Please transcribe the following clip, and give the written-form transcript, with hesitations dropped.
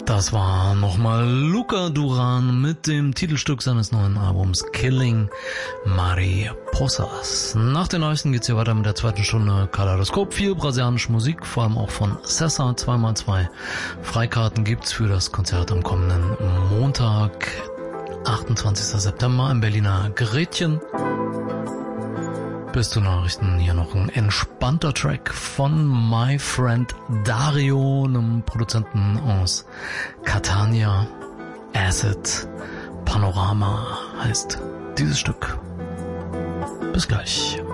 Das war nochmal Luca Duran mit dem Titelstück seines neuen Albums Killing Mariposas. Nach den Neuesten geht's hier weiter mit der zweiten Stunde Kaleidoskop. Viel brasilianische Musik, vor allem auch von Sessa. 2x2 Freikarten gibt's für das Konzert am kommenden Montag, 28. September im Berliner Gretchen. Bis zu Nachrichten hier noch ein entspannter Track von My Friend Dario, einem Produzenten aus Catania. Acid Panorama heißt dieses Stück. Bis gleich.